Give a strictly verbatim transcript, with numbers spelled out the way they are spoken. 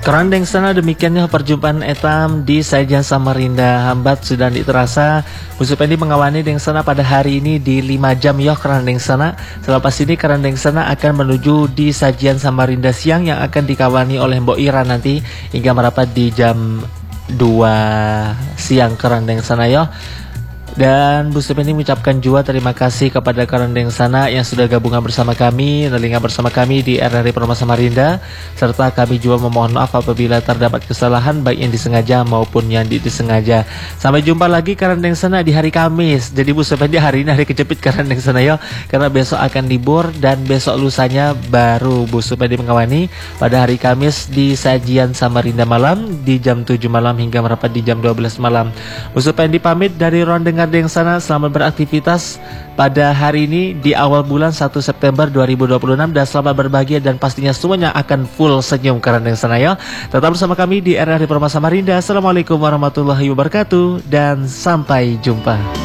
Kerandeng sana demikiannya perjumpaan etam di Sajian Samarinda hambat sudah diterasa Busupendi mengawani deng sana pada hari ini di lima jam yoh kerandeng sana. Selepas ini kerandeng sana akan menuju di Sajian Samarinda siang yang akan dikawani oleh Mbok Ira nanti hingga merapat di jam dua siang kerandeng sana yoh. Dan Bu Supendi mengucapkan juga terima kasih kepada Kerandeng sana yang sudah gabungan bersama kami, telinga bersama kami di R R I Permata Samarinda, serta kami juga memohon maaf apabila terdapat kesalahan baik yang disengaja maupun yang tidak disengaja. Sampai jumpa lagi Kerandeng sana di hari Kamis. Jadi Bu Supendi hari ini hari kejepit Kerandeng sana yo, karena besok akan libur dan besok lusanya baru Bu Supendi mengawani pada hari Kamis di Sajian Samarinda malam di jam tujuh malam hingga merapat di jam dua belas malam. Bu Supendi pamit dari Rondeng Yang sana, selamat beraktivitas pada hari ini di awal bulan satu September dua ribu dua puluh enam dan selamat berbahagia dan pastinya semuanya akan full senyum karena yang sana ya. Tetap bersama kami di R R I Permata Samarinda. Assalamualaikum warahmatullahi wabarakatuh dan sampai jumpa.